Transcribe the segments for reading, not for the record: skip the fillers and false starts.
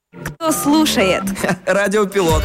Кто слушает? Радиопилот.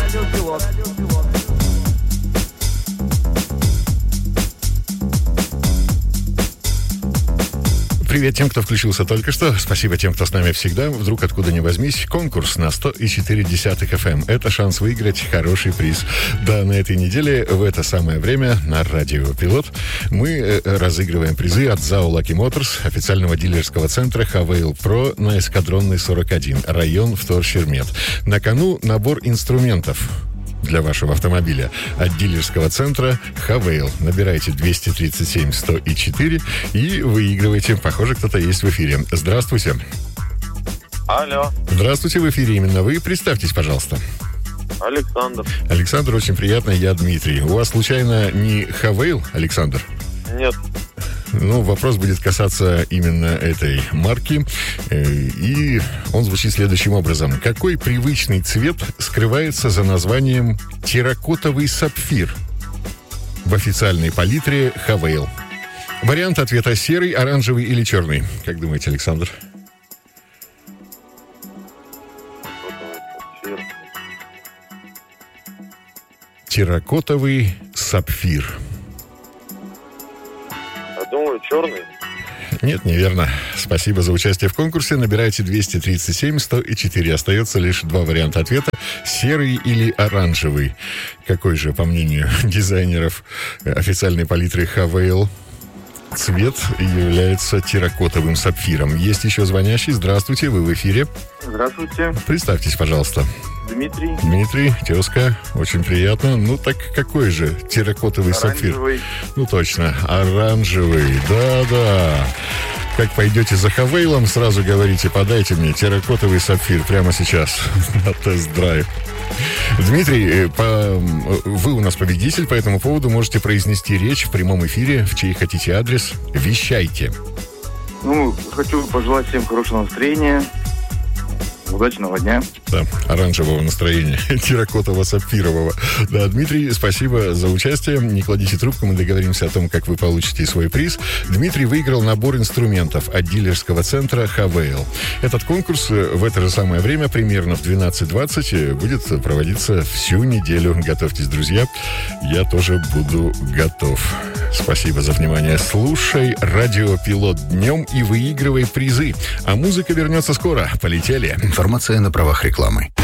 Привет тем, кто включился только что. Спасибо тем, кто с нами всегда. Вдруг откуда ни возьмись. Конкурс на 100,4 FM. Это шанс выиграть хороший приз. Да, на этой неделе, в это самое время, на Радио Пилот, мы разыгрываем призы от ЗАО Lucky Motors, официального дилерского центра Хавейл Про на Эскадронной 41, район Вторщермет. На кону набор инструментов для вашего автомобиля от дилерского центра Хавейл. Набирайте 237-100-4 и выигрывайте. Похоже, кто-то есть в эфире. Здравствуйте. Алло. Здравствуйте, в эфире именно вы. Представьтесь, пожалуйста. Александр. Александр, очень приятно. Я Дмитрий. У вас, случайно, не Хавейл, Александр? Нет. Ну, вопрос будет касаться именно этой марки. И он звучит следующим образом. Какой привычный цвет скрывается за названием терракотовый сапфир в официальной палитре Хавейл? Вариант ответа: серый, оранжевый или черный. Как думаете, Александр? Терракотовый сапфир. Думаю, черный. Нет, неверно. Спасибо за участие в конкурсе. Набирайте 237-100-4. Остается лишь два варианта ответа. Серый или оранжевый. Какой же, по мнению дизайнеров официальной палитры Хавейл, цвет является терракотовым сапфиром? Есть еще звонящий. Здравствуйте, вы в эфире. Здравствуйте. Представьтесь, пожалуйста. Дмитрий. Дмитрий, тезка, очень приятно. Ну так какой же терракотовый сапфир? Ну точно, оранжевый, да-да. Как пойдете за Хавейлом, сразу говорите: подайте мне терракотовый сапфир прямо сейчас на тест-драйв. Дмитрий, вы у нас победитель, по этому поводу можете произнести речь в прямом эфире, в чей хотите адрес. Вещайте. Ну, хочу пожелать всем хорошего настроения. Удачного дня. Да, оранжевого настроения, терракотово-сапфирового. Да, Дмитрий, спасибо за участие. Не кладите трубку, мы договоримся о том, как вы получите свой приз. Дмитрий выиграл набор инструментов от дилерского центра Хавейл. Этот конкурс в это же самое время, примерно в 12:20, будет проводиться всю неделю. Готовьтесь, друзья. Я тоже буду готов. Спасибо за внимание. Слушай Радио Пилот днем и выигрывай призы. А музыка вернется скоро. Полетели. Информация на правах рекламы.